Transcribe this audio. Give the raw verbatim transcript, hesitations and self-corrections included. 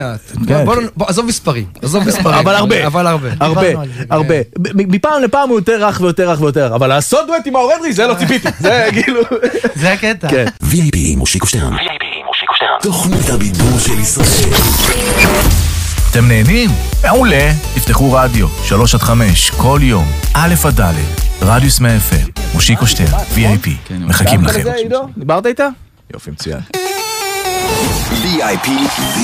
בוא, עזוב מספרים, עזוב מספרים. אבל הרבה, אבל הרבה. הרבה, הרבה. מפעם לפעם הוא יותר רך ויותר רך ויותר, אבל לעשות דואט עם מאור אדרי, זה לא ציפיתי. זה כאילו... זה הקטע. וי איי פי מושיקו שטרן. וי איי פי מושיקו שטרן. תוכנית הבידור של ישראל. אתם נהנים? מעולה. תפתחו רדיו, שלוש עד חמש, כל יום, א' עד ד', רדיוס מאה אף אם, מושיקו שטרן, וי איי פי. מחכים לכם. דיברת איתה? יופי, מצוין. וי איי פי